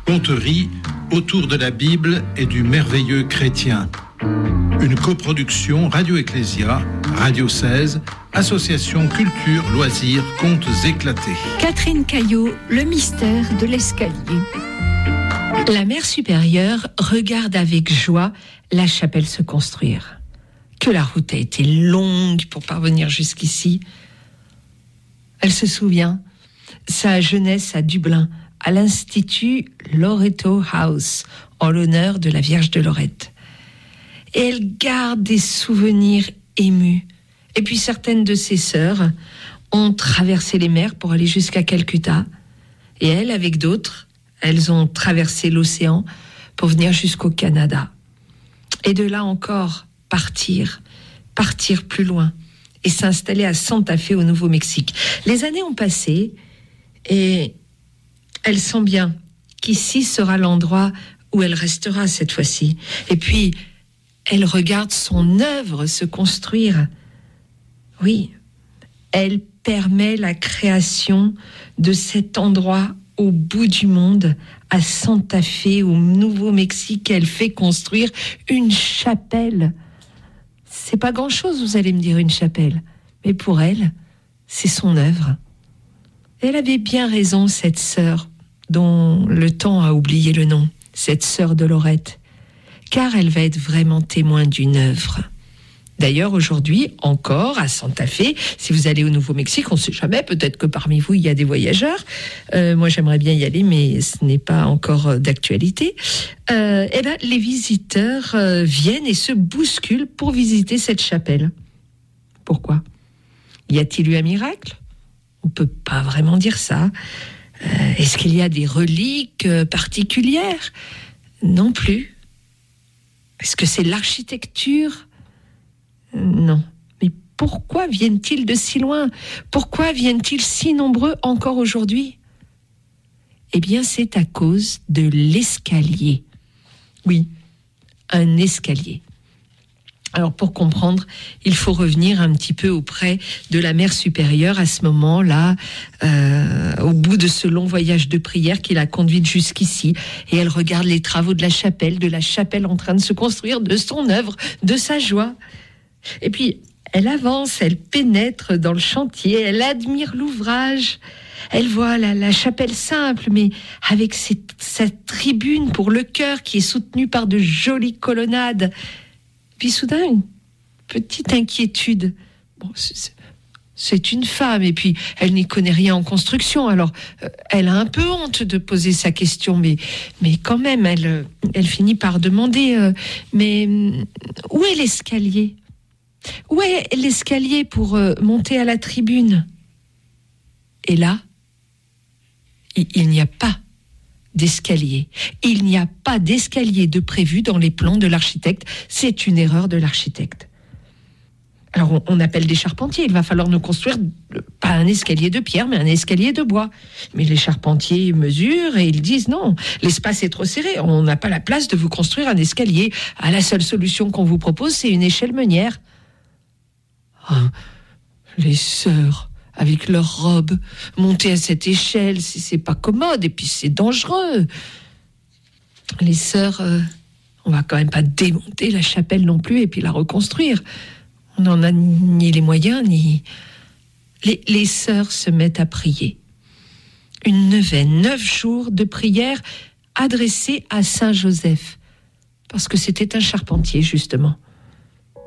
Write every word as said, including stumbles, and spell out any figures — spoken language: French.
Conterie autour de la Bible et du merveilleux chrétien. Une coproduction Radio Ecclésia, Radio seize, Association Culture, Loisirs, Contes éclatés. Catherine Caillot, le mystère de l'escalier. La mère supérieure regarde avec joie la chapelle se construire. Que la route a été longue pour parvenir jusqu'ici. Elle se souvient, sa jeunesse à Dublin, à l'Institut Loreto House, en l'honneur de la Vierge de Lorette. Et elle garde des souvenirs émus. Et puis certaines de ses sœurs ont traversé les mers pour aller jusqu'à Calcutta. Et elle, avec d'autres, elles ont traversé l'océan pour venir jusqu'au Canada. Et de là encore, partir, partir plus loin et s'installer à Santa Fe au Nouveau-Mexique. Les années ont passé et elle sent bien qu'ici sera l'endroit où elle restera cette fois-ci. Et puis, elle regarde son œuvre se construire. Oui, elle permet la création de cet endroit au bout du monde, à Santa Fe, au Nouveau-Mexique. Elle fait construire une chapelle. C'est pas grand-chose, vous allez me dire, une chapelle. Mais pour elle, c'est son œuvre. Elle avait bien raison, cette sœur, dont le temps a oublié le nom, cette sœur de Lorette, car elle va être vraiment témoin d'une œuvre. D'ailleurs, aujourd'hui, encore, à Santa Fe, si vous allez au Nouveau-Mexique, on ne sait jamais, peut-être que parmi vous, il y a des voyageurs. Euh, moi, j'aimerais bien y aller, mais ce n'est pas encore d'actualité. Euh, et ben, les visiteurs euh, viennent et se bousculent pour visiter cette chapelle. Pourquoi ? Y a-t-il eu un miracle ? On ne peut pas vraiment dire ça. Euh, est-ce qu'il y a des reliques euh, particulières ? Non plus. Est-ce que c'est l'architecture ? Non. Mais pourquoi viennent-ils de si loin ? Pourquoi viennent-ils si nombreux encore aujourd'hui ? Eh bien, c'est à cause de l'escalier. Oui, un escalier. Alors, pour comprendre, il faut revenir un petit peu auprès de la mère supérieure à ce moment-là, euh, au bout de ce long voyage de prière qui l'a conduite jusqu'ici. Et elle regarde les travaux de la chapelle, de la chapelle en train de se construire, de son œuvre, de sa joie. Et puis, elle avance, elle pénètre dans le chantier, elle admire l'ouvrage. Elle voit la, la chapelle simple, mais avec cette, cette tribune pour le chœur qui est soutenue par de jolies colonnades. Puis soudain, une petite inquiétude. Bon, c'est, c'est une femme, et puis elle n'y connaît rien en construction. Alors, euh, elle a un peu honte de poser sa question, mais, mais quand même, elle, elle finit par demander euh, mais où est l'escalier ? Où est l'escalier pour euh, monter à la tribune ? Et là, il, il n'y a pas d'escalier. Il n'y a pas d'escalier de prévu dans les plans de l'architecte. C'est une erreur de l'architecte. Alors, on, on appelle des charpentiers. Il va falloir nous construire, pas un escalier de pierre, mais un escalier de bois. Mais les charpentiers mesurent et ils disent non, l'espace est trop serré. On n'a pas la place de vous construire un escalier. Ah, la seule solution qu'on vous propose, c'est une échelle meunière. Oh, les sœurs, avec leurs robes, monter à cette échelle, c'est, c'est pas commode et puis c'est dangereux. Les sœurs, euh, on va quand même pas démonter la chapelle non plus et puis la reconstruire. On n'en a ni les moyens, ni... Les, les sœurs se mettent à prier. Une neuvaine, neuf jours de prière adressée à Saint Joseph, parce que c'était un charpentier, justement.